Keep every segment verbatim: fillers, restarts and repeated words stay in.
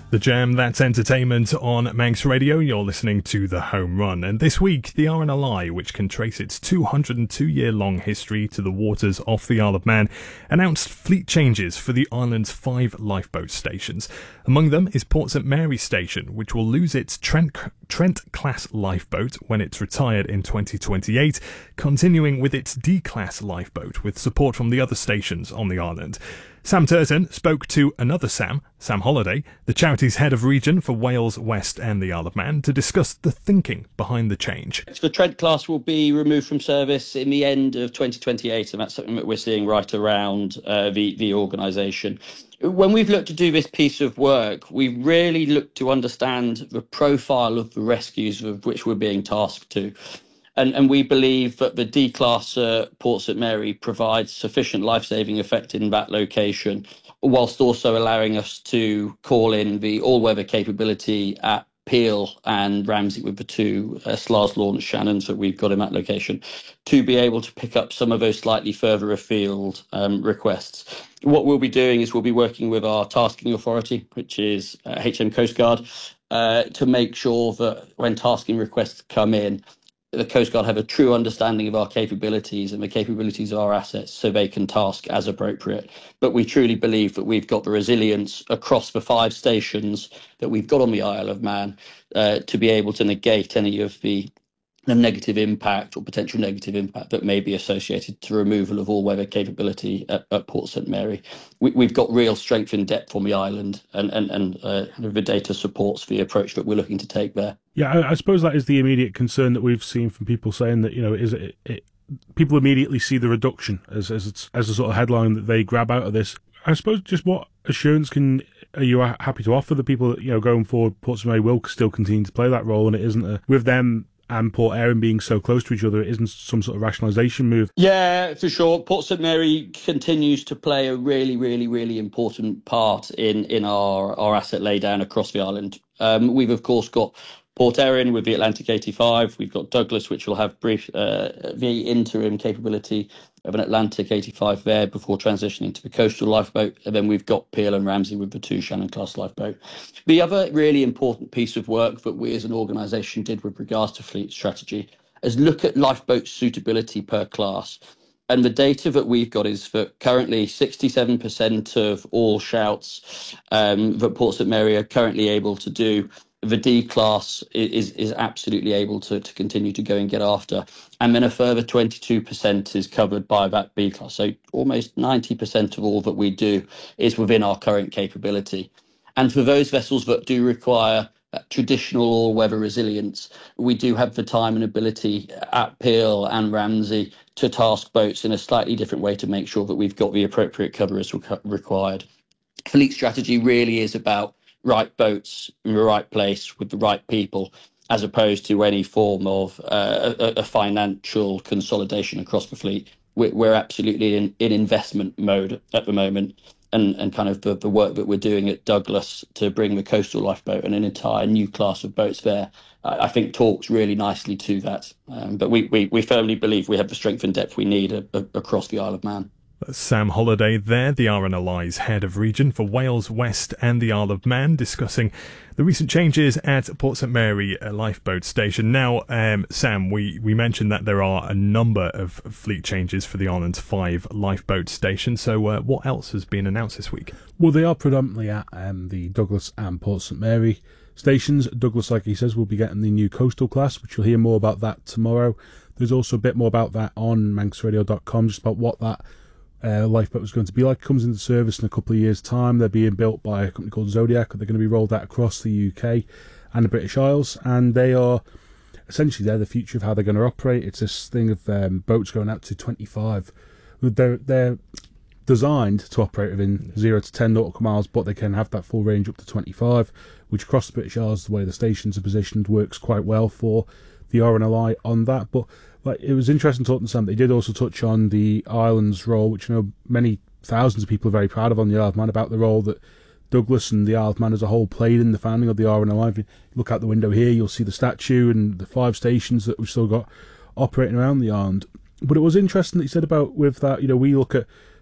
The Jam, that's entertainment on Manx Radio. You're listening to The Home Run. And this week, the R N L I, which can trace its two hundred two year long history to the waters off the Isle of Man, announced fleet changes for the island's five lifeboat stations. Among them is Port St Mary Station, which will lose its Trent, Trent-class lifeboat when it's retired in twenty twenty-eight, continuing with its D-class lifeboat with support from the other stations on the island. Sam Turton spoke to another Sam, Sam Holliday, the charity's head of region for Wales West and the Isle of Man, to discuss the thinking behind the change. The Trent class will be removed from service in the end of twenty twenty-eight, and that's something that we're seeing right around uh, the, the organisation. When we've looked to do this piece of work, we've really looked to understand the profile of the rescues of which we're being tasked to. And, and we believe that the D-class uh, Port St Mary provides sufficient life-saving effect in that location, whilst also allowing us to call in the all-weather capability at Peel and Ramsey with the two uh, SLARS launched Shannons that we've got in that location, to be able to pick up some of those slightly further afield um, requests. What we'll be doing is we'll be working with our tasking authority, which is uh, H M Coast Guard, uh, to make sure that when tasking requests come in, the Coast Guard have a true understanding of our capabilities and the capabilities of our assets so they can task as appropriate. But we truly believe that we've got the resilience across the five stations that we've got on the Isle of Man uh, to be able to negate any of the, the negative impact or potential negative impact that may be associated to removal of all-weather capability at, at Port St Mary. We, we've got real strength and depth on the island, and, and, and uh, the data supports the approach that we're looking to take there. Yeah, I, I suppose that is the immediate concern that we've seen from people saying that, you know, is it, it people immediately see the reduction as as it's, as a sort of headline that they grab out of this. I suppose just what assurance can are you happy to offer the people that, you know, going forward, Port St Mary will still continue to play that role, and it isn't a, with them and Port Erin being so close to each other, it isn't some sort of rationalisation move? Yeah, for sure. Port St Mary continues to play a really, really, really important part in, in our, our asset laydown across the island. Um, we've, of course, got Port Erin with the Atlantic eighty-five. We've got Douglas, which will have brief uh, the interim capability of an Atlantic eighty-five there before transitioning to the coastal lifeboat. And then we've got Peel and Ramsey with the two Shannon-class lifeboat. The other really important piece of work that we as an organisation did with regards to fleet strategy is look at lifeboat suitability per class. And the data that we've got is that currently sixty-seven percent of all shouts um, that Port St Mary are currently able to do, the D-class is is absolutely able to, to continue to go and get after. And then a further twenty-two percent is covered by that B-class. So almost ninety percent of all that we do is within our current capability. And for those vessels that do require uh, traditional all-weather resilience, we do have the time and ability at Peel and Ramsey to task boats in a slightly different way to make sure that we've got the appropriate cover as required. Fleet strategy really is about right boats in the right place with the right people, as opposed to any form of uh, a, a financial consolidation across the fleet. We're, we're absolutely in, in investment mode at the moment, and, and kind of the, the work that we're doing at Douglas to bring the coastal lifeboat and an entire new class of boats there, I, I think talks really nicely to that. Um, but we, we, we firmly believe we have the strength and depth we need a, a, across the Isle of Man. Sam Holliday there, the R N L I's head of region for Wales West and the Isle of Man, discussing the recent changes at Port St Mary lifeboat station. Now, um, Sam, we, we mentioned that there are a number of fleet changes for the island's five lifeboat stations. So uh, what else has been announced this week? Well, they are predominantly at um, the Douglas and Port St Mary stations. Douglas, like he says, will be getting the new coastal class, which you'll hear more about that tomorrow. There's also a bit more about that on manx radio dot com, just about what that Uh, lifeboat was going to be like. It comes into service in a couple of years' time. They're being built by a company called Zodiac. They're going to be rolled out across the U K and the British Isles, and they are essentially they're the future of how they're going to operate. It's this thing of um, boats going out to twenty-five. They're they're designed to operate within zero to ten nautical miles, but they can have that full range up to twenty-five, which across the British Isles, the way the stations are positioned, works quite well for the R N L I on that. But like, it was interesting talking to Sam. They did also touch on the island's role, which I know many thousands of people are very proud of on the Isle of Man, about the role that Douglas and the Isle of Man as a whole played in the founding of the R N L I. If you look out the window here, you'll see the statue and the five stations that we've still got operating around the island. But it was interesting that he said about with that, you know, we look at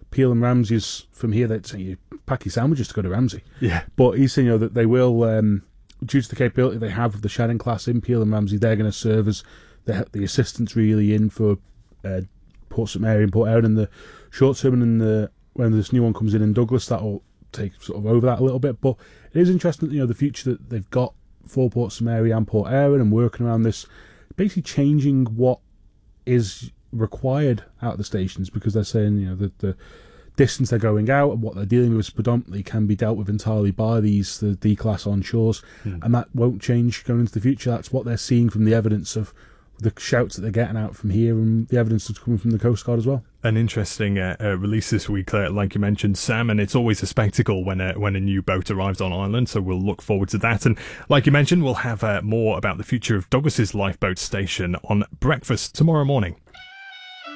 Peel and Ramsey's from here. They'd say you pack your sandwiches to go to Ramsey. Yeah. But he's saying, you know, that they will, um, due to the capability they have of the Shannon class in Peel and Ramsey, they're going to serve as the, the assistants really in for uh, Port St Mary and Port Erin in the short term, and in the, when this new one comes in in Douglas, that'll take sort of over that a little bit. But it is interesting, you know, the future that they've got for Port St Mary and Port Erin, and working around this, basically changing what is required out of the stations, because they're saying, you know, that the distance they're going out and what they're dealing with predominantly can be dealt with entirely by these the D class onshores, mm. and that won't change going into the future. That's what they're seeing from the evidence of the shouts that they're getting out from here, and the evidence that's coming from the Coast Guard as well. An interesting uh, uh, release this week, uh, like you mentioned, Sam, and it's always a spectacle when a, when a new boat arrives on island, so we'll look forward to that. And like you mentioned, we'll have uh, more about the future of Douglas's lifeboat station on Breakfast tomorrow morning.